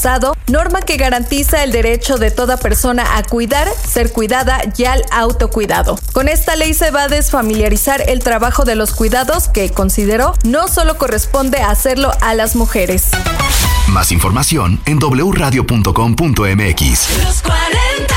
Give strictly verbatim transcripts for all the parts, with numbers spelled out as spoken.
pasado, norma que garantiza el derecho de toda persona a cuidar, ser cuidada y al autocuidado. Con esta ley se va a desfamiliarizar el trabajo de los cuidados que, consideró, no solo corresponde hacerlo a las mujeres. Más información en doble u radio punto com punto m x. Los cuarenta.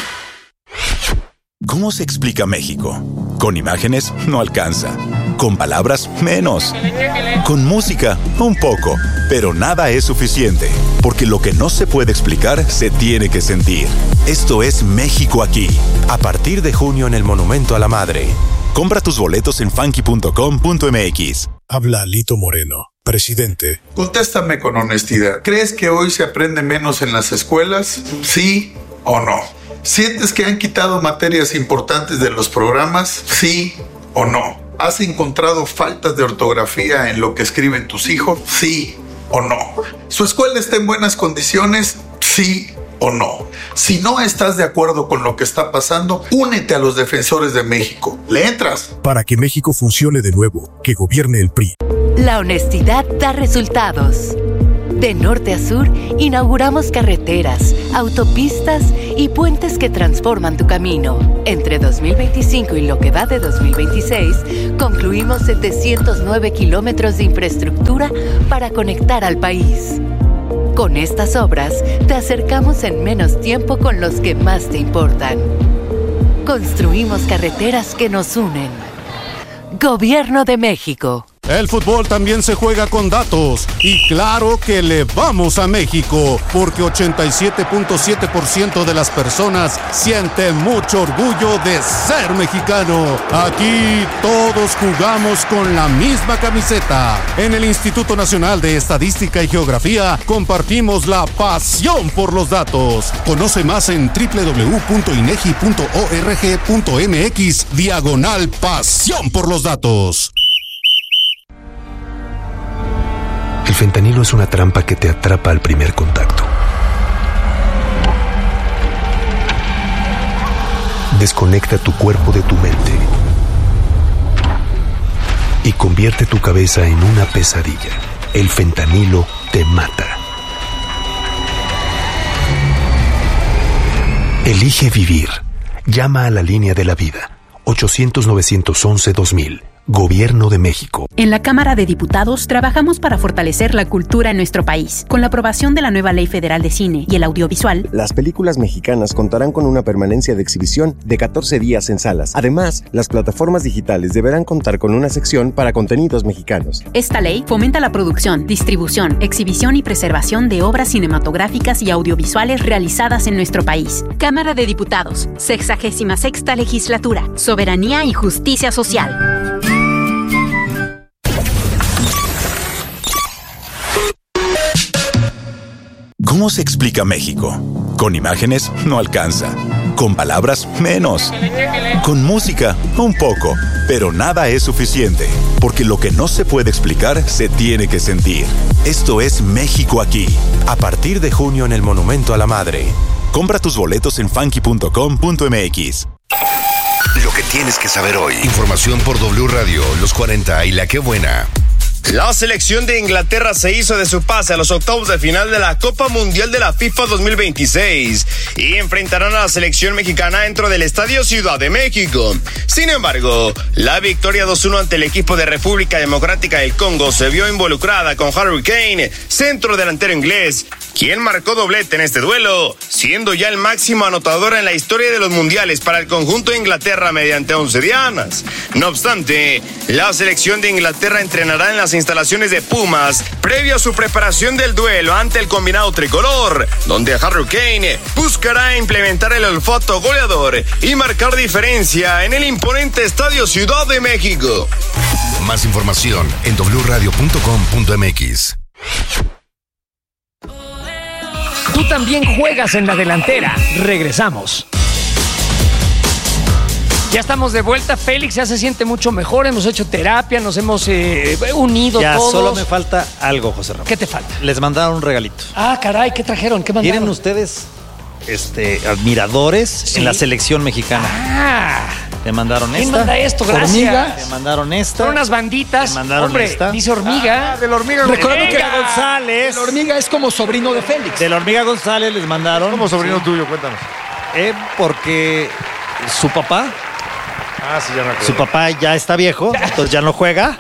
¿Cómo se explica México? Con imágenes no alcanza. Con palabras menos. Con música un poco. Pero nada es suficiente. Porque lo que no se puede explicar se tiene que sentir. Esto es México aquí. A partir de junio en el Monumento a la Madre. Compra tus boletos en funky punto com punto m x. Habla Alito Moreno, presidente. Contéstame con honestidad. ¿Crees que hoy se aprende menos en las escuelas? ¿Sí o no? ¿Sientes que han quitado materias importantes de los programas? ¿Sí o no? ¿Has encontrado faltas de ortografía en lo que escriben tus hijos? ¿Sí o no? ¿Su escuela está en buenas condiciones? ¿Sí o no? Si no estás de acuerdo con lo que está pasando, únete a los defensores de México. ¿Le entras? Para que México funcione de nuevo, que gobierne el P R I. La honestidad da resultados. De norte a sur, inauguramos carreteras, autopistas y puentes que transforman tu camino. Entre dos mil veinticinco y lo que va de dos mil veintiséis, concluimos setecientos nueve kilómetros de infraestructura para conectar al país. Con estas obras, te acercamos en menos tiempo con los que más te importan. Construimos carreteras que nos unen. Gobierno de México. El fútbol también se juega con datos y claro que le vamos a México porque ochenta y siete punto siete por ciento de las personas siente mucho orgullo de ser mexicano. Aquí todos jugamos con la misma camiseta. En el Instituto Nacional de Estadística y Geografía compartimos la pasión por los datos. Conoce más en doble u doble u doble u punto inegi punto org punto m x diagonal pasión por los datos. El fentanilo es una trampa que te atrapa al primer contacto. Desconecta tu cuerpo de tu mente y convierte tu cabeza en una pesadilla. El fentanilo te mata. Elige vivir. Llama a la línea de la vida. ochocientos, novecientos once, dos mil. Gobierno de México. En la Cámara de Diputados trabajamos para fortalecer la cultura en nuestro país. Con la aprobación de la nueva Ley Federal de Cine y el Audiovisual, las películas mexicanas contarán con una permanencia de exhibición de catorce días en salas. Además, las plataformas digitales deberán contar con una sección para contenidos mexicanos. Esta ley fomenta la producción, distribución, exhibición y preservación de obras cinematográficas y audiovisuales realizadas en nuestro país. Cámara de Diputados, sexagésima sexta Legislatura, Soberanía y Justicia Social. ¿Cómo se explica México? Con imágenes no alcanza. Con palabras menos. Con música un poco. Pero nada es suficiente. Porque lo que no se puede explicar se tiene que sentir. Esto es México aquí. A partir de junio en el Monumento a la Madre. Compra tus boletos en funky punto com punto m x. Lo que tienes que saber hoy. Información por W Radio, Los cuarenta y La Qué Buena. La selección de Inglaterra se hizo de su pase a los octavos de final de la Copa Mundial de la FIFA dos mil veintiséis y enfrentarán a la selección mexicana dentro del Estadio Ciudad de México. Sin embargo, la victoria dos uno ante el equipo de República Democrática del Congo se vio involucrada con Harry Kane, centro delantero inglés, quien marcó doblete en este duelo, siendo ya el máximo anotador en la historia de los mundiales para el conjunto de Inglaterra mediante once dianas. No obstante, la selección de Inglaterra entrenará en las instalaciones de Pumas previo a su preparación del duelo ante el combinado tricolor, donde Harry Kane buscará implementar el olfato goleador y marcar diferencia en el imponente Estadio Ciudad de México. Más información en doble u radio punto com punto m x. Tú también juegas en la delantera. Regresamos. Ya estamos de vuelta, Félix ya se siente mucho mejor, hemos hecho terapia, nos hemos eh, unido ya, todos. Ya, solo me falta algo, José Ramón. ¿Qué te falta? Les mandaron un regalito. Ah, caray, ¿qué trajeron? ¿Qué mandaron? ¿Tienen ustedes este, admiradores ¿Sí? en la selección mexicana? Ah. Te mandaron esta. ¿Quién manda esto? Gracias. Hormiga. Te mandaron esta. Son unas banditas. Te mandaron Hombre, esta. dice hormiga. Ah, de la hormiga. Recuerda que Hormiga González. la hormiga es como sobrino de Félix. De la hormiga González les mandaron. Como sobrino tuyo, cuéntanos. Eh, porque su papá, Ah, sí, ya me acuerdo. su papá ya está viejo, entonces ya no juega.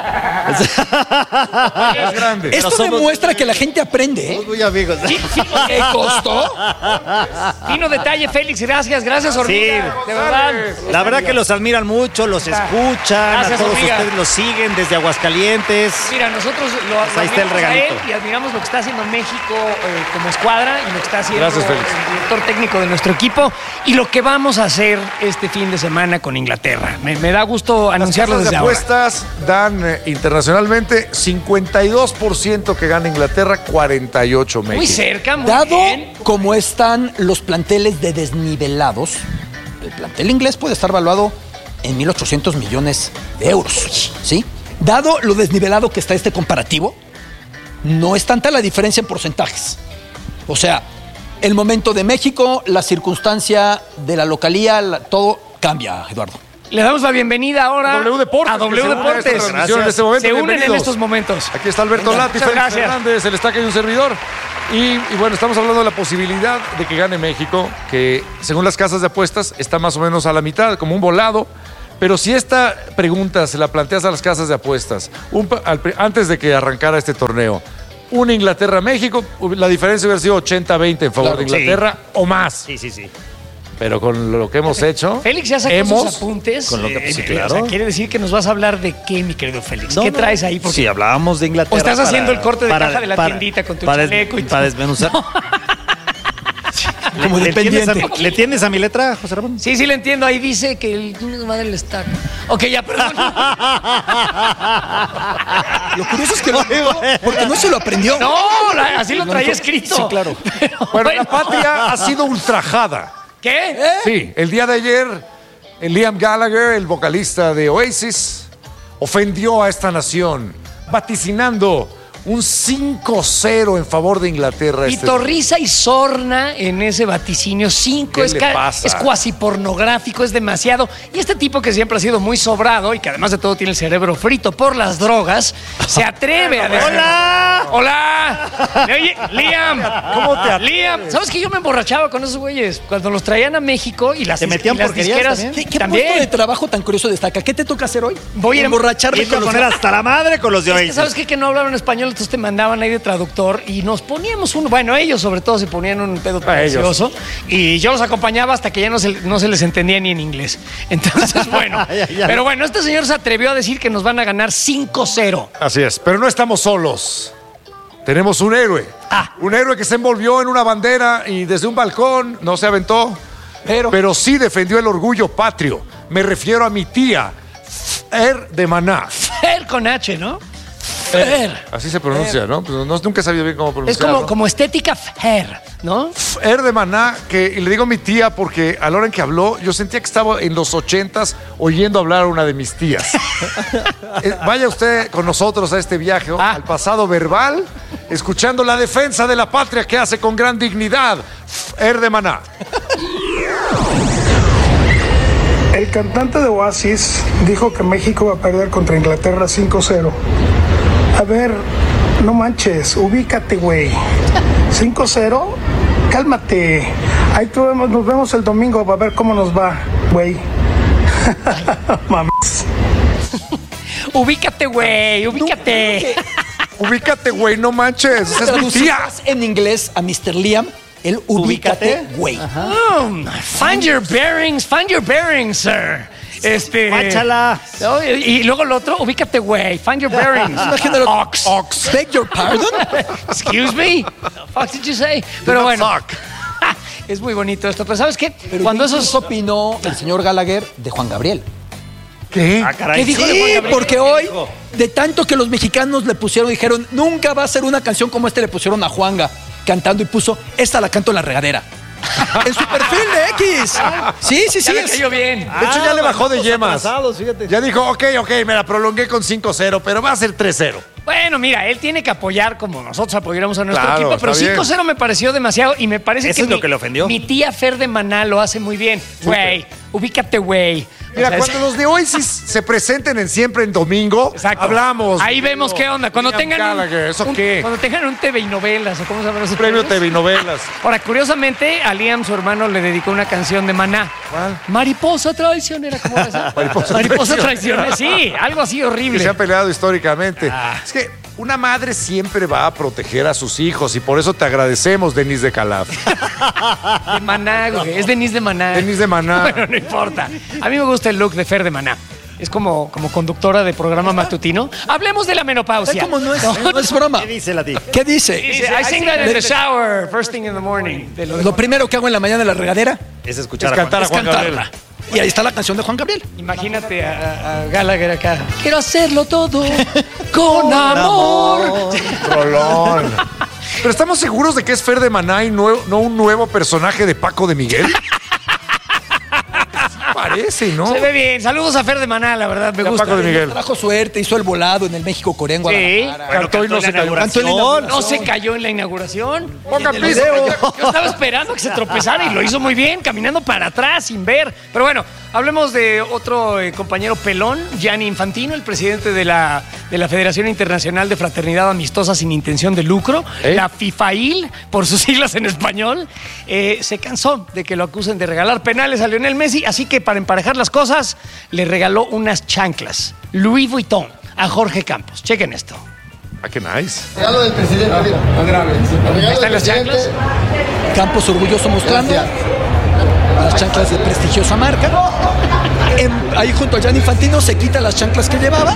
Es grande. Esto somos- demuestra que la gente aprende, ¿eh? Somos muy amigos. ¿Qué costó? Fino detalle, Félix. Gracias, gracias, hormiga. Sí. De verdad. La verdad que los admiran mucho, los escuchan, Gracias, a todos hormiga. ustedes los siguen desde Aguascalientes. Mira, nosotros lo, Pues lo ahí está el admiramos a regalito. él y admiramos lo que está haciendo México eh, como escuadra y lo que está haciendo Gracias, Félix. el director técnico de nuestro equipo y lo que vamos a hacer este fin de semana con Inglaterra. Me, me da gusto anunciarlo Las desde casas de ahora. apuestas dan eh, internacionalmente cincuenta y dos por ciento que gana Inglaterra, cuarenta y ocho México. Muy cerca, muy Dado bien. como están los planteles de desnivelados, el plantel inglés puede estar valuado en mil ochocientos millones de euros, ¿sí? Dado lo desnivelado que está este comparativo, no es tanta la diferencia en porcentajes. O sea, el momento de México, la circunstancia de la localía, la- todo cambia, Eduardo. Le damos la bienvenida ahora A W Deportes, a que W se une a esta Deportes. transmisión en este momento. Se unen en Bienvenidos. estos momentos. Aquí está Alberto Venga, Lati, muchas Félix gracias. Fernández, el Estaca y un servidor. Y, y bueno, estamos hablando de la posibilidad de que gane México, que según las casas de apuestas está más o menos a la mitad, como un volado. Pero si esta pregunta se la planteas a las casas de apuestas un pa- al pri- antes de que arrancara este torneo, un Inglaterra-México, la diferencia hubiera sido ochenta a veinte en favor Claro, de Inglaterra o más. Sí, sí, sí. Pero con lo que hemos hecho, Félix ya sacó hemos... sus apuntes. Con lo que- Eh, sí, eh, claro. O sea, quiere decir que nos vas a hablar de qué, mi querido Félix. No, ¿Qué no. traes ahí? Porque Sí, hablábamos de Inglaterra. O estás para- haciendo el corte de para- caja de la para- tiendita con tu para des- chaleco y Para todo. desmenuzar. Como ¿Le, tienes dependiente. a, ¿Le tienes a mi letra, José Ramón? Sí, sí, le entiendo. Ahí dice que el madre le está. Ok, ya, perdón. Lo curioso es que lo anotó porque no se lo aprendió. No, la- así lo Lo traía anotó. escrito. Sí, claro. Pero, Bueno, la patria ha sido ultrajada. ¿Qué? Sí, el día de ayer, el Liam Gallagher, el vocalista de Oasis, ofendió a esta nación, vaticinando un cinco cero en favor de Inglaterra. Y este- Torriza y Sorna en ese vaticinio. Cinco ¿Qué es, le ca- pasa? es cuasi pornográfico, es demasiado. Y este tipo que siempre ha sido muy sobrado y que además de todo tiene el cerebro frito por las drogas, se atreve a decir. ¡Hola! ¡Hola! Oye, Liam. ¿Cómo te atreves? Liam, ¿sabes que yo me emborrachaba con esos güeyes? Cuando los traían a México y las, ¿Te metían y las porquerías disqueras. también? ¿Qué, qué también. puesto de trabajo tan curioso destaca? ¿Qué te toca hacer hoy? Voy a ir a- emborracharme Irte a con los... poner hasta la madre con los de Es que, Oasis. ¿sabes qué? Que no hablaban español, entonces te mandaban ahí de traductor y nos poníamos uno. Bueno, ellos sobre todo se ponían un pedo A ellos. precioso. Y yo los acompañaba hasta que ya no se, no se les entendía ni en inglés. Entonces, bueno. Ya, ya. Pero bueno, este señor se atrevió a decir que nos van a ganar cinco cero. Así es, pero no estamos solos. Tenemos un héroe. Ah. Un héroe que se envolvió en una bandera y desde un balcón no se aventó, Pero, pero sí defendió el orgullo patrio. Me refiero a mi tía, Fer de Maná. Fer con H, ¿no? Fer. Así se pronuncia, ¿no? Pues no- nunca he sabido bien cómo Es pronunciarlo. como, como estética Fer, ¿no? Fer de Maná, que y le digo mi tía porque a la hora en que habló, yo sentía que estaba en los ochentas oyendo hablar a una de mis tías. Eh, Vaya usted con nosotros a este viaje Ah. al pasado verbal, escuchando la defensa de la patria que hace con gran dignidad Fer de Maná. El cantante de Oasis dijo que México va a perder contra Inglaterra cinco cero. A ver, no manches, ubícate, güey. cinco cero, cálmate. Ahí tú vemos- nos vemos el domingo para ver cómo nos va, güey. Mames. Ubícate, güey, ubícate. Ubícate, güey, no manches. Esa es mi tía. traducirás en inglés a mister Liam, el ubícate, güey. Oh, find your bearings, find your bearings, sir. Este. Guáchala. No, y, y luego lo otro, ubícate, güey. Find your bearings. Imagínalo. Ox. Ox. Beg your pardon. Excuse me. The fuck did you say? Pero not bueno. suck. Es muy bonito esto. Pero ¿sabes qué? Pero Cuando ¿qué esos. opinó el señor Gallagher de Juan Gabriel? ¿Qué? Ah, caray. ¿Qué dijo de Sí, Juan Gabriel? porque ¿Qué hoy, dijo? de tanto que los mexicanos le pusieron, dijeron, nunca va a ser una canción como este, le pusieron a Juanga cantando y puso, esta la canto en la regadera. En su perfil de X. Sí, sí, sí. Ya le es- cayó bien. De hecho, ya le bajó de yemas. Atrasados, fíjate. Ya dijo, ok, ok, me la prolongué con cinco cero, pero va a ser tres cero. Bueno, mira, él tiene que apoyar como nosotros apoyáramos a nuestro Claro, equipo, pero está bien. cinco cero me pareció demasiado y me parece Eso que es lo mi- que le ofendió. mi tía Fer de Maná lo hace muy bien. Güey, Ubícate, güey. Mira, O sea, cuando es- los de hoy sí se presenten en Siempre en Domingo, Exacto. hablamos. Ahí vemos qué onda. Cuando Liam tengan un, Gallagher, ¿eso un- qué? cuando tengan un T V y novelas o cómo se llaman esos Premio premios. T V y novelas. Ahora, curiosamente, a Liam, su hermano, le dedicó una canción de Maná. ¿Cuál? Mariposa traicionera, ¿cómo era esa? Mariposa Mariposa traicionera. traicionera, sí, algo así Que horrible. se han peleado históricamente. Ah. Es que una madre siempre va a proteger a sus hijos y por eso te agradecemos, Denise de Calaf. De Maná, güey. Es Denise de Maná. Denise de Maná. Bueno, no importa. A mí me gusta el look de Fer de Maná. Es como, como conductora de programa matutino. Hablemos de la menopausia. ¿Cómo no es, no es broma? ¿Qué dice la tía? ¿Qué dice? Dice, I sing that in the shower, first thing in the morning. De lo de Lo Juan- primero que hago en la mañana en la regadera Es escuchar Es a Juan. cantar a es Juan Gabriel. cantarla. Y ahí está la canción de Juan Gabriel. Imagínate a, a Gallagher acá. Quiero hacerlo todo con amor. Rolón. Pero estamos seguros de que es Fer de Maná y no, no un nuevo personaje de Paco de Miguel. Sí parece, ¿no? Se ve bien. Saludos a Fer de Maná, la verdad, me Y a gusta. Paco de Miguel. Trajo suerte, hizo el volado en el México Corea en Sí. Guadalajara. Cantó y no se cayó. Cantó en la inauguración. No se cayó en la inauguración. Pongan el piso. video. Yo estaba esperando que se tropezara y lo hizo muy bien, caminando para atrás sin ver. Pero bueno, hablemos de otro eh, compañero pelón, Gianni Infantino, el presidente de la, de la Federación Internacional de Fraternidad Amistosa sin Intención de Lucro, ¿Eh? la FIFAIL, por sus siglas en español. Eh, se cansó de que lo acusen de regalar penales a Lionel Messi, así que para emparejar las cosas, le regaló unas chanclas Louis Vuitton a Jorge Campos. Chequen esto. Ah, qué nice. Regalo del presidente, mira. Regalo ¿Están del las presidente. chanclas? Campos orgulloso mostrando Gracias. las chanclas de prestigiosa marca. En- ahí junto a Gianni Infantino se quita las chanclas que llevaba.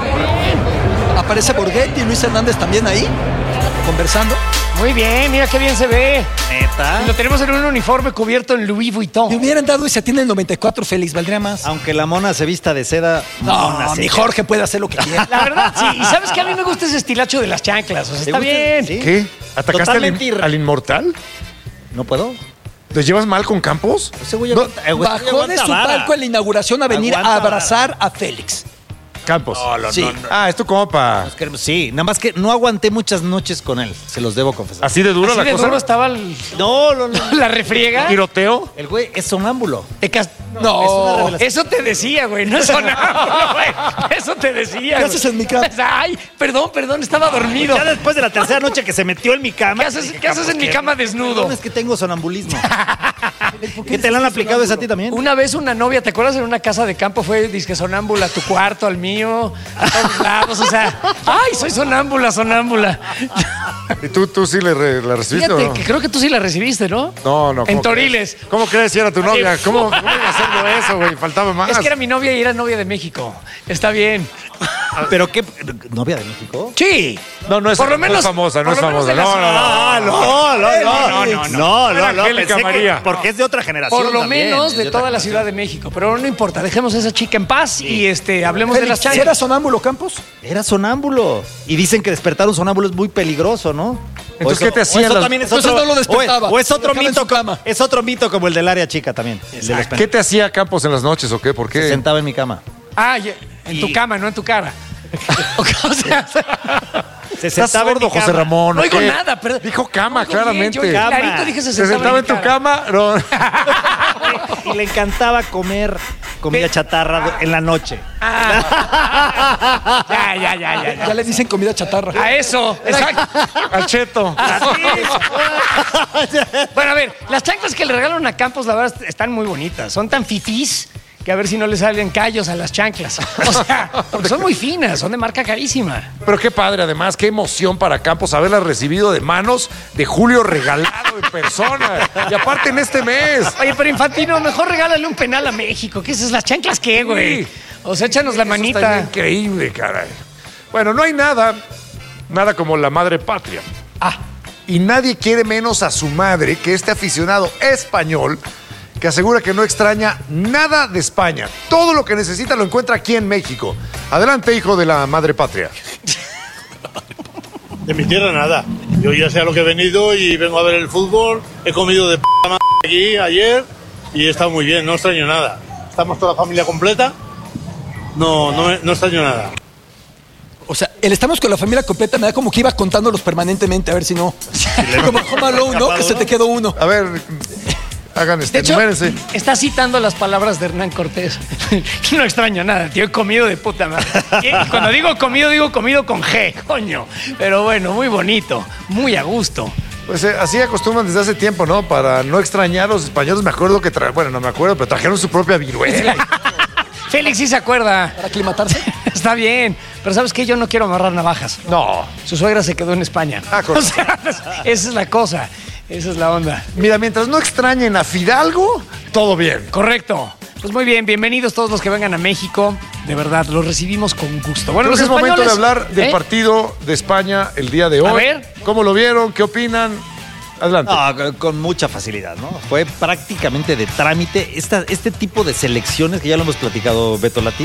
Aparece Borghetti y Luis Hernández también ahí, conversando. Muy bien, mira qué bien se ve. Neta. Y lo tenemos en un uniforme cubierto en Louis Me Vuitton. hubieran dado ese tiene el noventa y cuatro, Félix, valdría más. Aunque la mona se vista de seda, mona No, se- mi Jorge puede hacer lo que quiera. La verdad, sí. Y sabes que a mí me gusta ese estilacho de las chanclas. O sea, ¿Te está gusta? bien. Sí. ¿Qué? ¿Atacaste al, Totalmente in- irre- al inmortal? ¿No puedo? ¿Te llevas mal con Campos? Ese güey No, aguanta- eh, güey, ese güey Bajó de aguanta su vara. palco en la inauguración a venir Aguanta a abrazar a Félix. Campos. No, no, Sí. no, no. Ah, es tu compa. Es que- Sí, nada más que no aguanté muchas noches con él, se los debo confesar. ¿Así de dura Así la de cosa? duro estaba el- No, no, no. la refriega. ¿Tiroteo? El güey es sonámbulo. Te cas- No, es una revelación. Eso te decía, güey. No es sonámbulo, güey. Eso te decía. ¿Qué güey. haces en mi cama? Ay, perdón, perdón, estaba dormido. Ya después de la tercera noche que se metió en mi cama. ¿Qué haces, dije, qué haces en mi ¿qué? cama desnudo? Perdón, es que tengo sonambulismo. ¿Qué te la han aplicado esa a ti también? Una vez una novia, ¿te acuerdas? En una casa de campo fue disque sonámbula a tu cuarto, al mío, a todos lados. O sea, ay, soy sonámbula, sonámbula. ¿Y tú, tú sí le, re- la recibiste Fíjate o no? que creo que tú sí la recibiste, ¿no? No, no. En ¿cómo Toriles. crees? ¿Cómo crees si era tu novia? Así, ¿Cómo, cómo iba a hacerlo eso, güey? Faltaba más. Es que era mi novia y era novia de México. Está bien. ¿Pero qué? ¿Novia de México? Sí. No, no es, Por lo no menos- es famosa, no por es lo menos famosa. de la No, no, no. Ah, no, no, no, no, no, no, Era no, Angélica pensé que- María. porque es de otra generación. Por lo también, menos es de otra toda la generación. Ciudad de México. Pero no importa, dejemos a esa chica en paz y este hablemos de Félix, las ¿sí chanclas. ¿era sonámbulo, Campos? Era sonámbulo. Y dicen que despertar un sonámbulo es muy peligroso, ¿no? Entonces, O eso- ¿qué te o hacían eso las- también es Entonces otro, no lo despertaba, O es, o es lo otro dejaba en mito su cama. Es otro mito como el del área chica también. el de los ¿Qué te hacía Campos en las noches o qué? ¿Por Se qué? sentaba en mi cama. Ah, ya, en tu Y- cama, no en tu cara. O sea, Se ¿Estás sentaba en sordo, mi cama. José Ramón? no ¿o oigo qué? nada, pero Dijo cama, Oigo bien, claramente. yo Cama. clarito dije se ¿Se sentaba, sentaba en tu mi cara. cama? No. Y le encantaba comer comida chatarra en la noche. Ah. Ya, ya, ya, ya, Ya ya. le dicen comida chatarra. A eso, exacto. Al cheto. Bueno, a ver, las chanclas que le regalan a Campos, la verdad, están muy bonitas. Son tan fifís que a ver si no le salen callos a las chanclas. O sea, porque son muy finas, son de marca carísima. Pero qué padre, además, qué emoción para Campos haberla recibido de manos de Julio regalado en persona. Y aparte en este mes. Oye, pero Infantino, mejor regálale un penal a México. ¿Qué es eso? ¿Las chanclas qué, güey? Sí. O sea, échanos la Eso está manita. increíble, caray. Bueno, no hay nada, nada como la madre patria. Ah, Y nadie quiere menos a su madre que este aficionado español que asegura que no extraña nada de España. Todo lo que necesita lo encuentra aquí en México. Adelante, hijo de la madre patria. De mi tierra nada. Yo ya sé a lo que he venido y vengo a ver el fútbol. He comido de p madre aquí ayer y he estado muy bien, no extraño nada. Estamos toda la familia completa. No, no, me- no extraño nada. O sea, el estamos con la familia completa me da como que iba contándolos permanentemente, a ver si no. Como Home Alone, ¿no? Que se te quedó uno. A ver, Hagan este, De hecho, numérense. está citando las palabras de Hernán Cortés. No extraño nada, tío, he comido de puta madre. Y cuando digo comido, digo comido con G, coño. Pero bueno, muy bonito, muy a gusto. Pues eh, así acostumbran desde hace tiempo, ¿no? Para no extrañar a los españoles. Me acuerdo que trajeron, bueno, no me acuerdo, pero trajeron su propia viruela. Félix sí se acuerda. ¿Para aclimatarse? Está bien, pero ¿sabes qué? Yo no quiero amarrar navajas. No. Su suegra se quedó en España. Ah, correcto. O sea, esa es la cosa, esa es la onda. Mira, mientras no extrañen a Fidalgo, todo bien. Correcto. Pues muy bien, bienvenidos todos los que vengan a México. De verdad, los recibimos con gusto. Bueno, los es españoles, momento de hablar del ¿eh? partido de España el día de hoy. A ver. ¿Cómo lo vieron? ¿Qué opinan? Adelante. No, con mucha facilidad, ¿no? Fue prácticamente de trámite. Esta, este tipo de selecciones, que ya lo hemos platicado, Beto Lati,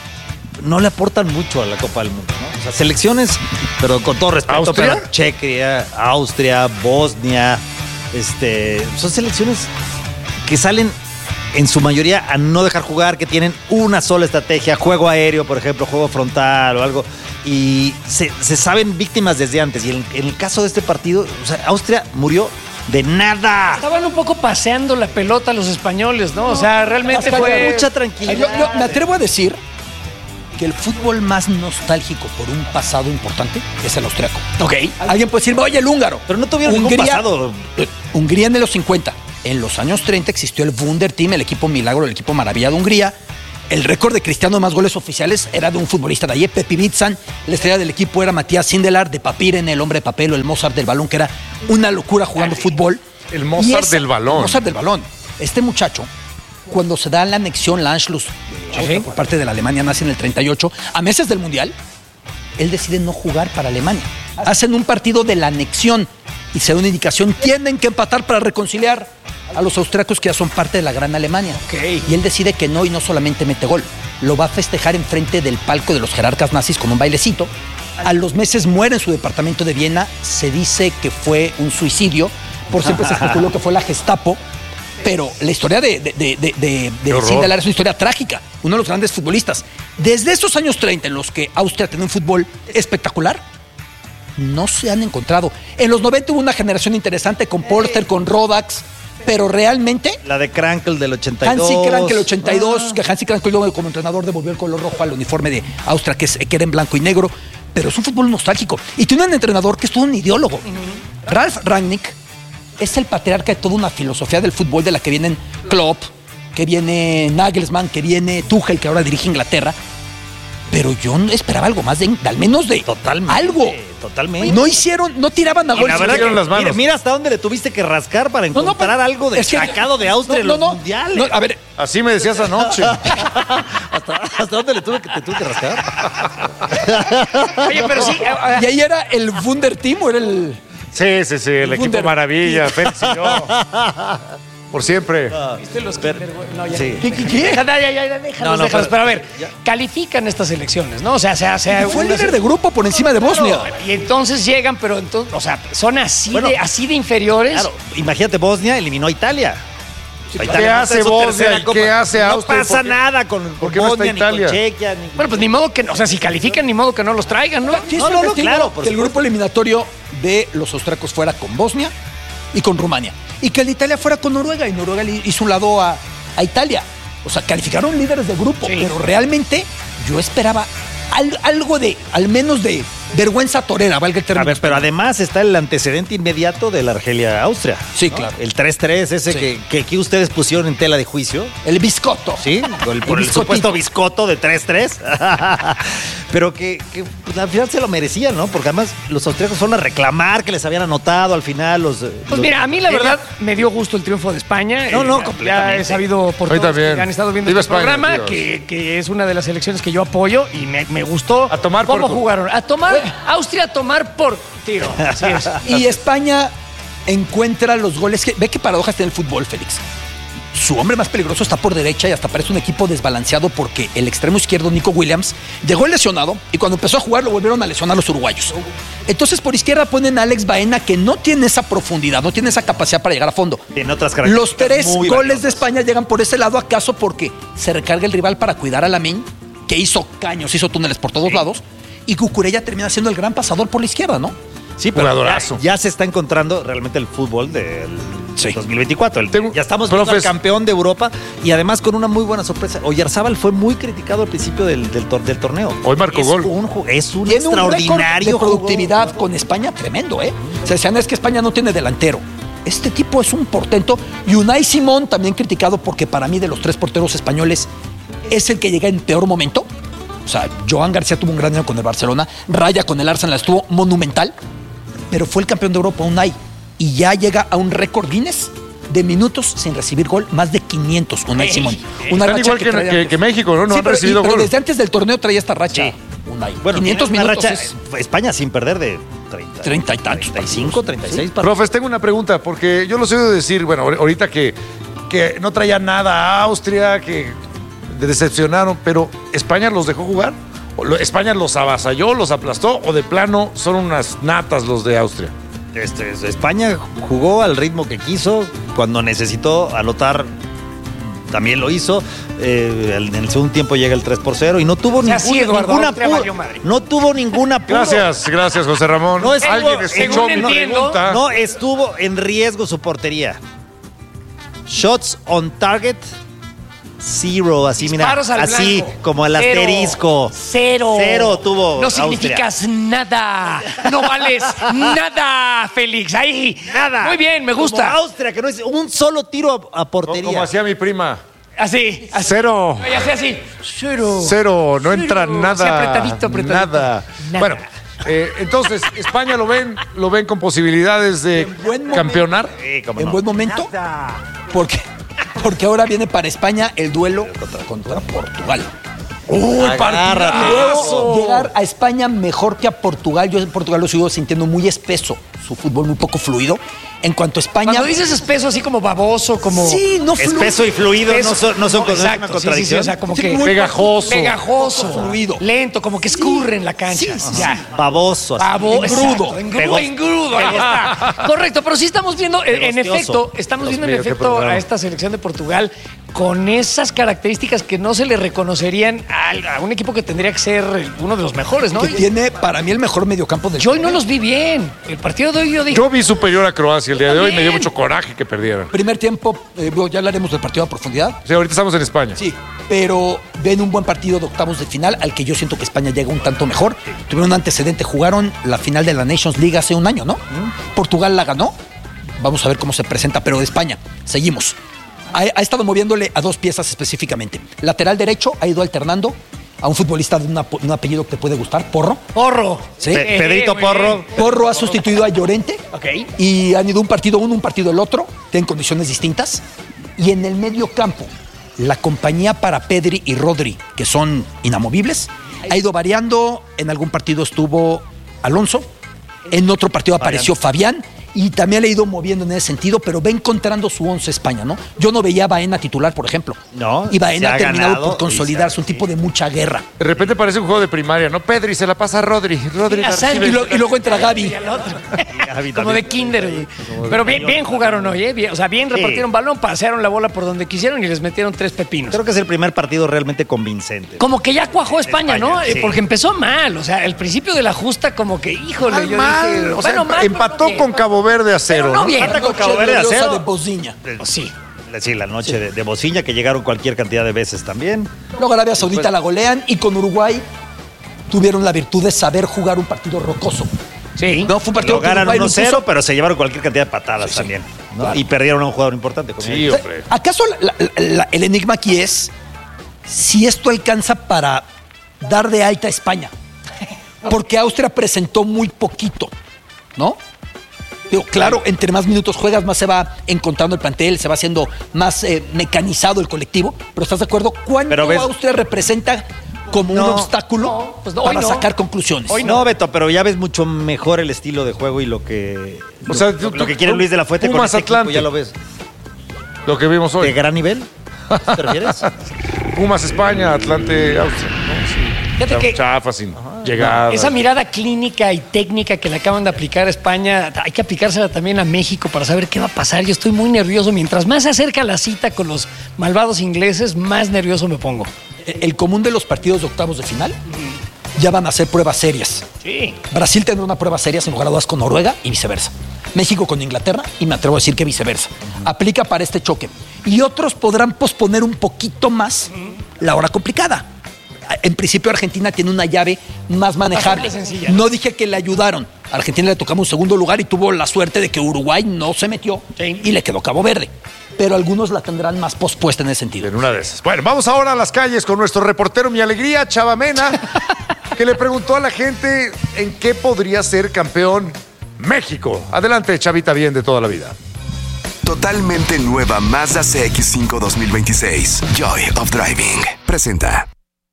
no le aportan mucho a la Copa del Mundo, ¿no? O sea, selecciones, pero con todo respeto, ¿Austria? pero Chequia, Austria, Bosnia, este, son selecciones que salen en su mayoría a no dejar jugar, que tienen una sola estrategia, juego aéreo, por ejemplo, juego frontal o algo, y se, se saben víctimas desde antes. Y en, en el caso de este partido, o sea, Austria murió de nada. Estaban un poco paseando la pelota los españoles, ¿no? O sea, realmente Hasta fue... mucha tranquilidad. Yo, yo me atrevo a decir que el fútbol más nostálgico por un pasado importante es el austriaco. Ok. Alguien puede decir, oye, el húngaro. Pero no tuvieron ningún pasado. eh, Hungría en los cincuenta. En los años treinta existió el Wunder Team, el equipo milagro, el equipo maravilla de Hungría. El récord de Cristiano de más goles oficiales era de un futbolista de allí, Pepi Bitzan. La estrella del equipo era Matías Sindelar, de Papiren, el hombre de papel o el Mozart del balón, que era una locura jugando fútbol. El Mozart Y esa- del balón. El Mozart del balón. Este muchacho, cuando se da la anexión, la Anschluss, Sí. por parte de la Alemania nazi en el treinta y ocho, a meses del Mundial, él decide no jugar para Alemania. Hacen un partido de la anexión y se da una indicación, tienen que empatar para reconciliar a los austriacos que ya son parte de la gran Alemania. Ok. Y él decide que no, y no solamente mete gol, lo va a festejar enfrente del palco de los jerarcas nazis con un bailecito. A los meses muere en su departamento de Viena, se dice que fue un suicidio, por siempre se especuló que fue la Gestapo, pero la historia de, de, de, de, de, de horror. Sindelar es una historia trágica, uno de los grandes futbolistas. Desde esos años treinta en los que Austria tenía un fútbol espectacular, no se han encontrado. En los noventa hubo una generación interesante con Porter, con Rodax, pero realmente La de Krankel del ochenta y dos. Hansi Krankel ochenta y dos, que Hansi Krankel luego como entrenador devolvió el color rojo al uniforme de Austria, que, es, que era en blanco y negro, pero es un fútbol nostálgico. Y tiene un entrenador que es todo un ideólogo. Ralf Rangnick es el patriarca de toda una filosofía del fútbol de la que vienen Klopp, que viene Nagelsmann, que viene Tuchel, que ahora dirige Inglaterra. Pero yo no esperaba algo más, de, de al menos de Totalmente. algo. Totalmente. No hicieron, no tiraban a Y gol. la verdad hicieron que, las manos. mira, mira hasta dónde le tuviste que rascar para No, no, encontrar pero- algo es que- destacado de Austria no, en no, los no. mundiales. No, a ver, Así me decías anoche. ¿Hasta, hasta dónde le tuve que, te tuve que rascar? Oye, pero sí... ah, ¿y ahí era el Wunder Team o era el...? Sí, sí, sí, el equipo Wunder. maravilla, Félix y yo. Por siempre. ¿Viste los Pero- que no, ya. sí. ¿Qué, qué, qué? Deja- ya, ya, ya, déjalos, No, no, déjalos. pero- Pero a ver, ya. califican estas elecciones, ¿no? O sea, se hace... Fue líder de grupo por encima de Bosnia. Y entonces llegan, pero entonces, o sea, son así, Bueno, de, así de inferiores. Claro, imagínate, Bosnia eliminó a Italia. A ¿Qué Italia hace está en su Bosnia tercera y Copa. qué hace No Austria? pasa ¿Por qué- nada con, con por qué no está Bosnia, ni Italia? con Chequia. Ni... Bueno, pues ni modo que, o sea, si califican, ni modo que no los traigan, ¿no? Sí, No, es no, un no, castigo claro, por que el supuesto. grupo eliminatorio de los austriacos fuera con Bosnia y con Rumania. Y que el de Italia fuera con Noruega. Y Noruega le hizo un lado a, a Italia. O sea, calificaron líderes de grupo. Sí. Pero realmente yo esperaba al- algo de, al menos de vergüenza torera, valga el término. A ver, pero además está el antecedente inmediato de la Argelia-Austria. Sí, ¿no? claro. El tres tres, ese Sí. que, que aquí ustedes pusieron en tela de juicio. El biscotto. Sí, por el, por el biscotito. supuesto biscoto de tres tres. Pero que, que, pues, al final se lo merecían, ¿no? Porque además los austríacos fueron a reclamar que les habían anotado al final los... Pues los- mira, a mí la verdad me dio gusto el triunfo de España. No, no, ya- completamente. Ya he sabido por A mí todos también. que han estado viendo Viva este España, programa Dios. que, que es una de las selecciones que yo apoyo y me, me gustó A tomar cómo por- jugaron. A tomar, Austria a tomar por tiro. Así es. Y España encuentra los goles. Que, ve qué paradojas tiene el fútbol, Félix. Su hombre más peligroso está por derecha y hasta parece un equipo desbalanceado porque el extremo izquierdo, Nico Williams, llegó lesionado y cuando empezó a jugar lo volvieron a lesionar los uruguayos. Entonces por izquierda ponen a Alex Baena, que no tiene esa profundidad, no tiene esa capacidad para llegar a fondo. Tiene otras características Los tres muy goles valiosas. de España llegan por ese lado, acaso porque se recarga el rival para cuidar a Lamine, que hizo caños, hizo túneles por todos lados, y Cucurella termina siendo el gran pasador por la izquierda, ¿no? Sí, pero Jugadorazo. ya, ya se está encontrando realmente el fútbol del sí. dos mil veinticuatro. El, ya estamos viendo Profes. al campeón de Europa y además con una muy buena sorpresa. Oyarzábal fue muy criticado al principio del, del, tor del torneo. Hoy marcó es gol. Un, es un Tiene extraordinario un récord de productividad jugador. con España tremendo, ¿eh? Se decían, es que España no tiene delantero. Este tipo es un portento. Y Unai Simón, también criticado porque para mí de los tres porteros españoles es el que llega en peor momento. O sea, Joan García tuvo un gran año con el Barcelona, Raya con el Arsenal estuvo monumental, pero fue el campeón de Europa Unai y ya llega a un récord Guinness de minutos sin recibir gol, más de quinientos Unai Ey, Simón. Una Están igual que, que, que, que México, ¿no? No sí, han pero, recibido y, pero gol. desde antes del torneo traía esta racha. Sí. Unai. Bueno, quinientos una minutos. Racha, es... España sin perder de treinta, treinta y tantos. treinta y cinco, treinta y seis ¿Sí? Profes, tengo una pregunta, porque yo los he oído decir, bueno, ahorita que, que no traía nada a Austria, que decepcionaron, pero ¿España los dejó jugar? ¿España los avasalló, los aplastó o de plano son unas natas los de Austria? Este, España jugó al ritmo que quiso, cuando necesitó anotar también lo hizo. Eh, en el segundo tiempo llega el tres por cero y no tuvo o sea, ninguna, sí, Eduardo, ninguna Austria apuro. valió madre. No tuvo ninguna apuro. Gracias, gracias, José Ramón. No estuvo, Alguien escuchó mi pregunta. No estuvo en riesgo su portería. Shots on target, zero, así Disparos mira, al así blanco. como el Cero. asterisco. Cero. Cero tuvo No Austria. significas nada. No vales nada, Félix. Ahí. Nada. Muy bien, me gusta. Como Austria, que no es un solo tiro a, a portería. Como hacía mi prima. Así, así. Cero. No, ya sea así. Cero. Cero, no entra Cero. nada. Sí, apretadito, apretadito. Nada. Nada. Bueno, eh, entonces, España lo ven, lo ven con posibilidades de buen campeonar. Sí, cómo en no. buen momento. Porque, porque ahora viene para España el duelo contra Portugal. ¡Uy, Agárrate. Y luego llegar a España mejor que a Portugal. Yo en Portugal lo sigo sintiendo muy espeso, su fútbol muy poco fluido. En cuanto a España... Cuando dices espeso, así como baboso, como... Sí, no fluido. Espeso y fluido Espeso. no son, no son No, cosas, exacto, una contradicción. sí, sí, sí, o sea, como Sí, que... muy pegajoso. Pegajoso. Fluido. Lento, como que escurre en la cancha. Sí, sí, ya. Baboso. así. Babo, Engrudo. exacto, engrudo, Pegó- engrudo, ahí está. Correcto, pero sí estamos viendo, eh, en Pegostioso. efecto, estamos Dios viendo en mío, qué efecto programa. a esta selección de Portugal con esas características que no se le reconocerían a, a un equipo que tendría que ser uno de los mejores, ¿no? que tiene para mí el mejor mediocampo del Yo hoy no torneo. los vi bien. El partido de hoy yo dije... Yo vi superior a Croacia el día de hoy, me dio También. mucho coraje que perdieran. Primer tiempo, eh, bueno, ya hablaremos del partido a profundidad. Sí, ahorita estamos en España. Sí, pero ven un buen partido de octavos de final al que yo siento que España llega un tanto mejor. Tuvieron un antecedente, jugaron la final de la Nations League hace un año, ¿no? Portugal la ganó. Vamos a ver cómo se presenta, pero de España, seguimos. Ha, ha estado moviéndole a dos piezas específicamente. Lateral derecho ha ido alternando a un futbolista de una- un apellido que te puede gustar, Porro. Porro. Sí. Pe- Pedrito muy Porro. bien. Porro ha sustituido a Llorente. Ok. Y han ido un partido uno, un partido el otro, en condiciones distintas. Y en el medio campo, la compañía para Pedri y Rodri, que son inamovibles, ha ido variando. En algún partido estuvo Alonso, en otro partido apareció Fabián. Y también le ha ido moviendo en ese sentido, pero va encontrando su once España, ¿no? Yo no veía a Baena titular, por ejemplo. No, Y Baena se ha ha terminado ganado por consolidarse, un tipo de mucha guerra. De repente parece un juego de primaria, ¿no? Pedri se la pasa a Rodri. Rodri la Exacto. recibe. Y, lo- y luego entra Gaby. Y al otro. Gaby Como también. de kinder. güey. Pero bien, bien jugaron hoy, ¿eh? Bien, o sea, bien Sí. repartieron balón, pasearon la bola por donde quisieron y les metieron tres pepinos. Creo que es el primer partido realmente convincente. Como que ya cuajó España, ¿no? España, Eh, sí. Porque empezó mal. O sea, el principio de la justa, como que, híjole, Mal, yo mal. dije. O sea, bueno, empa- mal, pero empató no bien. con Cabo Verde a cero, Pero no ¿no? bien. Empata con Noche Cabo Verde a gloriosa cero. de Bosniña. Sí. Sí, la noche de, de Bociña, que llegaron cualquier cantidad de veces también. Luego Arabia Saudita la golean y con Uruguay tuvieron la virtud de saber jugar un partido rocoso. Sí. No, fue un partido Lo que ganan Uruguay lo uno cero, impuso. pero se llevaron cualquier cantidad de patadas Sí, sí. también. ¿no? Claro. Y perdieron a un jugador importante. Como Sí, él. hombre. ¿Acaso la- la- la- el enigma aquí es si esto alcanza para dar de alta a España? Porque Austria presentó muy poquito, ¿no? Digo, claro, entre más minutos juegas, más se va encontrando el plantel, se va haciendo más eh, mecanizado el colectivo. Pero ¿estás de acuerdo? ¿Cuánto Pero ves- Austria representa como No, un obstáculo no, pues no, hoy para no. sacar conclusiones? Hoy no, Beto, pero ya ves mucho mejor el estilo de juego y lo que, O sea, lo, tú- lo que tú- quiere Luis de la Fuente con Pumas este equipo, Atlante. ya lo ves. Lo que vimos ¿De hoy. gran nivel? ¿Te refieres? Pumas España, Atlante, Austria. ¿no? Sí. Fíjate que- Chafa, sin llegada. Esa mirada clínica y técnica que le acaban de aplicar a España, hay que aplicársela también a México para saber qué va a pasar. Yo estoy muy nervioso. Mientras más se acerca la cita con los malvados ingleses, más nervioso me pongo. El común de los partidos de octavos de final ya van a hacer pruebas serias. Sí. Brasil tendrá una prueba seria sin lugar a dudas con Noruega y viceversa. México con Inglaterra y me atrevo a decir que viceversa. Aplica para este choque. Y otros podrán posponer un poquito más la hora complicada. En principio Argentina tiene una llave más manejable. Sencilla. No dije que le ayudaron. A Argentina le tocamos un segundo lugar y tuvo la suerte de que Uruguay no se metió sí. y le quedó Cabo Verde. Pero algunos la tendrán más pospuesta en ese sentido. En una de esas. Bueno, vamos ahora a las calles con nuestro reportero Mi Alegría, Chava Mena, que le preguntó a la gente en qué podría ser campeón México. Adelante, Chavita, bien de toda la vida. Totalmente nueva Mazda C X cinco dos mil veintiséis. Joy of Driving. Presenta.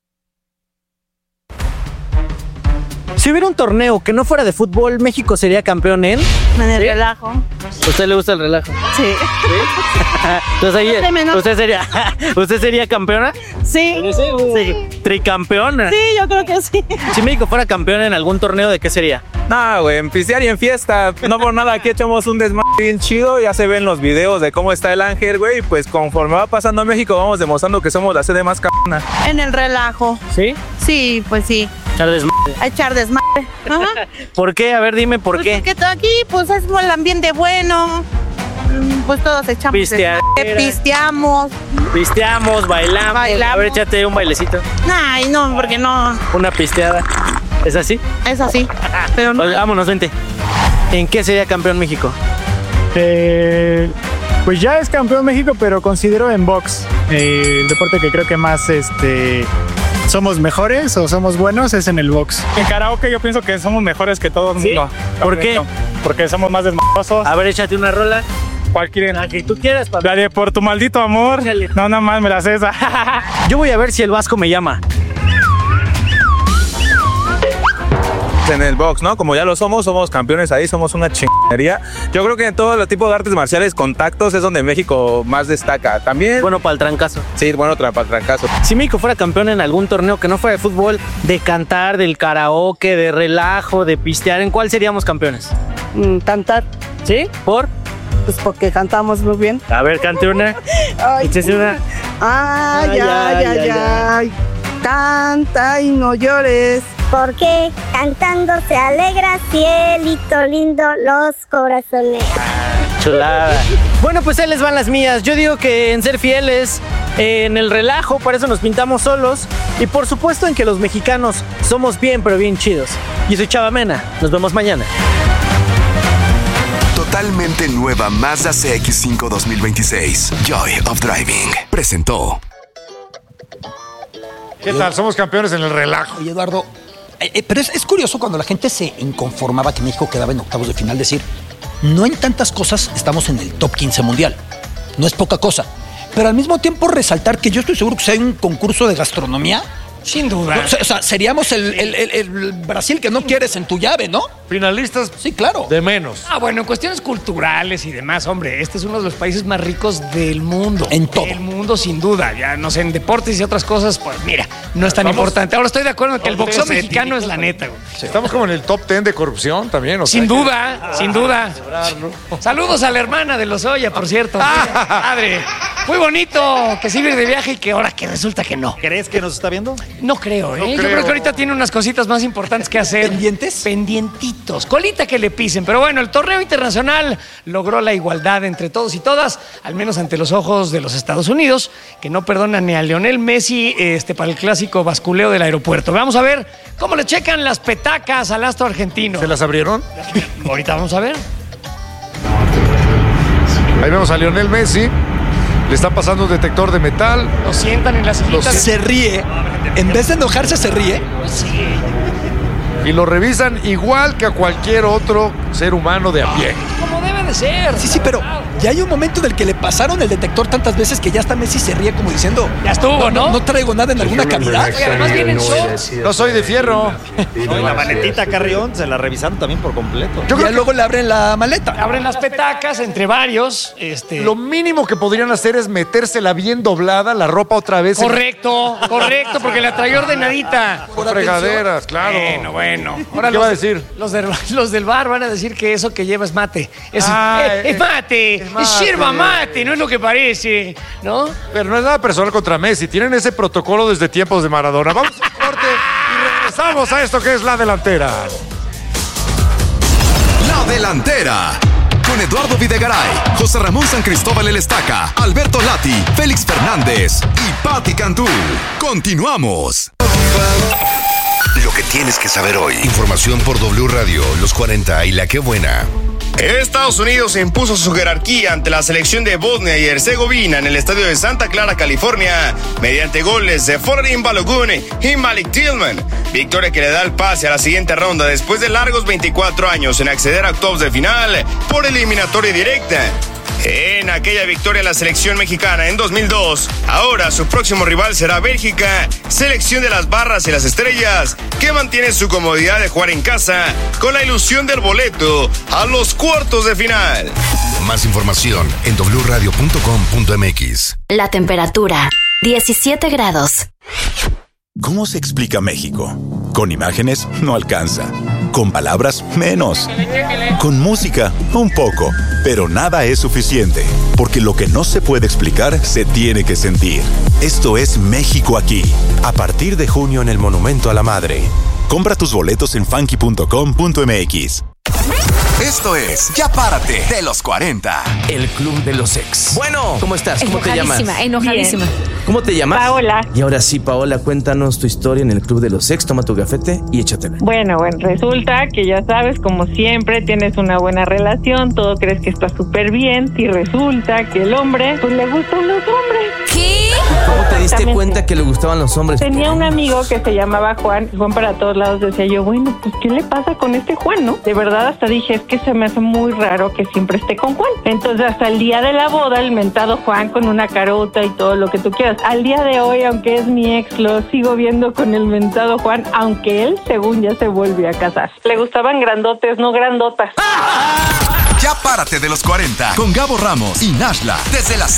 Si hubiera un torneo que no fuera de fútbol, ¿México sería campeón en? En el ¿Sí? relajo. ¿A usted le gusta el relajo? Sí. ¿Sí? Entonces ahí, ¿usted sería, ¿usted sería campeona? Sí. ¿Sí? sí. ¿Tricampeona? Sí, yo creo que sí. Si México fuera campeón en algún torneo, ¿de qué sería? No, güey, en pistear y en fiesta. No por nada, aquí echamos un desmadre bien chido. Ya se ven los videos de cómo está el Ángel, güey. Pues conforme va pasando a México, vamos demostrando que somos la sede más cabrona. En el relajo. ¿Sí? Sí, pues sí. Echar desmadre. A echar desmadre. Ajá. ¿Por qué? A ver, dime por pues qué. Porque todo aquí, pues es el ambiente bueno. Pues todos echamos Pisteadera. desmadre, pisteamos. Pisteamos, bailamos. Bailamos. A ver, échate un bailecito. Ay, no, porque no. Una pisteada. ¿Es así? Es así. Pero no. Pues, vámonos, vente. ¿En qué sería campeón México? Eh, pues ya es campeón México, pero considero en box. Eh, el deporte que creo que más este, somos mejores o somos buenos es en el box. En karaoke yo pienso que somos mejores que todo el ¿Sí? mundo. ¿Por qué? Porque somos más desmadrosos. A ver, échate una rola. ¿Cuál quieren? La que tú quieras, papi. La de Por tu maldito amor. Dale. No, nada más me la sé esa. Yo voy a ver si el Vasco me llama. En el box, ¿no? Como ya lo somos, somos campeones ahí, somos una chingonería. Yo creo que en todos los tipos de artes marciales, contactos es donde México más destaca. También. Bueno para el trancazo. Sí, bueno para el trancazo. Si México fuera campeón en algún torneo que no fuera de fútbol, de cantar, del karaoke, de relajo, de pistear, ¿en cuál seríamos campeones? Mm, cantar. ¿Sí? ¿Por? Pues porque cantamos muy bien. A ver, cante una. Ay, Échese una. Ay, ay, ay, ay, ay, ay. Canta y no llores. Porque cantando se alegra, cielito lindo, los corazones. Chulada. Bueno, pues ahí les van las mías. Yo digo que en ser fieles, en el relajo, por eso nos pintamos solos. Y por supuesto en que los mexicanos somos bien, pero bien chidos. Yo soy Chava Mena. Nos vemos mañana. Totalmente nueva Mazda C X cinco dos mil veintiséis. Joy of Driving. Presentó. ¿Qué tal? Somos campeones en el relajo. Oye, Eduardo, eh, eh, pero es, es curioso cuando la gente se inconformaba que México quedaba en octavos de final, decir, no en tantas cosas estamos en el top quince mundial. No es poca cosa. Pero al mismo tiempo resaltar que yo estoy seguro que si hay un concurso de gastronomía, sin duda. O sea, o sea seríamos el, el, el, el Brasil que no quieres en tu llave, ¿no? Finalistas. Sí, claro. De menos. Ah, bueno, en cuestiones culturales y demás, hombre, este es uno de los países más ricos del mundo. En todo. Del mundo, sin duda. Ya no sé, en deportes y otras cosas, pues mira, no es tan Vamos. importante. Ahora estoy de acuerdo en que el boxeo Sí, mexicano sí, es la neta, güey. Sí. Estamos como en el top ten de corrupción también. O sea, Sin que- duda, Ah, sin duda. celebrarlo. Saludos a la hermana de Lozoya, por cierto. Padre. Muy bonito que sí ir de viaje y que ahora que resulta que no. ¿Crees que nos está viendo? No creo, ¿eh? No Yo creo. creo que ahorita tiene unas cositas más importantes que hacer. ¿Pendientes? Pendientitos. Colita que le pisen. Pero bueno, el torneo internacional logró la igualdad entre todos y todas, al menos ante los ojos de los Estados Unidos, que no perdonan ni a Lionel Messi este, para el clásico basculeo del aeropuerto. Vamos a ver cómo le checan las petacas al astro argentino. ¿Se las abrieron? Ahorita vamos a ver. Ahí vemos a Lionel Messi. Le están pasando un detector de metal. Lo sientan en las sillitas. Se ríe. En vez de enojarse, se ríe. Sí. Y lo revisan igual que a cualquier otro ser humano de a pie. Como debe de ser. Sí, sí, pero ya hay un momento en el que le pasaron el detector tantas veces que ya hasta Messi se ríe como diciendo... Ya estuvo, ¿no? No, traigo nada en alguna cavidad. Y además vienen shorts. No soy de fierro. No, y la maletita Carrión se la revisaron también por completo. Yo ya luego le abren la maleta. Abren las petacas entre varios. Este... Lo mínimo que podrían hacer es metérsela bien doblada, la ropa otra vez. Correcto, correcto, porque la traía ordenadita. Con fregaderas, claro. Bueno, bueno. Ahora ¿Qué los, va a decir? Los del, los del bar van a decir que eso que lleva es mate. Es, Ah, es, es mate, es es, mate. yerba mate, no es lo que parece, ¿no? Pero no es nada personal contra Messi. Tienen ese protocolo desde tiempos de Maradona. Vamos a un corte y regresamos. Regresamos a esto que es La Delantera. La Delantera. Con Eduardo Videgaray, José Ramón San Cristóbal El Estaca, Alberto Lati, Félix Fernández y Pati Cantú. Continuamos. Lo que tienes que saber hoy. Información por W Radio, Los cuarenta y La Qué Buena. Estados Unidos impuso su jerarquía ante la selección de Bosnia y Herzegovina en el estadio de Santa Clara, California, mediante goles de Florin Balogun y Malik Tillman. Victoria que le da el pase a la siguiente ronda después de largos veinticuatro años en acceder a octavos de final por eliminatoria directa. En aquella victoria la selección mexicana en dos mil dos, ahora su próximo rival será Bélgica, selección de las barras y las estrellas, que mantiene su comodidad de jugar en casa con la ilusión del boleto a los cuartos de final. Más información en doble u radio punto com punto m x. La temperatura, diecisiete grados. ¿Cómo se explica México? Con imágenes no alcanza. Con palabras menos. Con música un poco. Pero nada es suficiente. Porque lo que no se puede explicar se tiene que sentir. Esto es México aquí. A partir de junio en el Monumento a la Madre. Compra tus boletos en funky punto com punto m x. Esto es Ya Párate de los cuarenta. El Club de los Ex. Bueno, ¿cómo estás? ¿Cómo te llamas? Enojadísima, enojadísima. ¿Cómo te llamas? Paola. Y ahora sí, Paola, cuéntanos tu historia en el Club de los Ex. Toma tu gafete y échatela. Bueno, bueno, resulta que ya sabes, como siempre, tienes una buena relación, todo crees que está súper bien, y resulta que el hombre, pues le gustan los hombres. ¿Qué? ¿Cómo te diste cuenta que le gustaban los hombres? Tenía un amigo que se llamaba Juan, y Juan para todos lados decía yo, bueno, pues ¿qué le pasa con este Juan, no? De verdad hasta dije, es que se me hace muy raro que siempre esté con Juan. Entonces hasta el día de la boda, el mentado Juan con una carota y todo lo que tú quieras. Al día de hoy, aunque es mi ex, lo sigo viendo con el mentado Juan, aunque él, según ya se volvió a casar. Le gustaban grandotes, no grandotas. Ya Párate de los cuarenta con Gabo Ramos y Nashla desde las